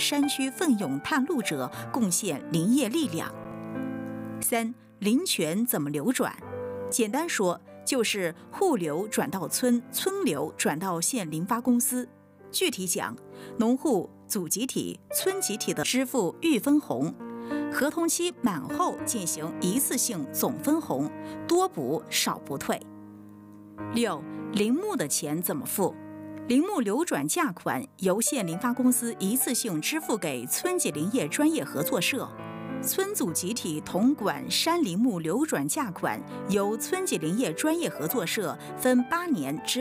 山区奋勇探路者贡献林业力量。3、林权怎么流转？简单说，就是户流转到村，村流转到县林发公司。具体讲，农户、组集体、村集体的支付预分红，合同期满后进行一次性总分红，多补少不退。6、林牧的钱怎么付？林牧流转价款由县林发公司一次性支付给村级林业专业合作社，村组集体统管山林牧流转价款由村级林业专业合作社分8年支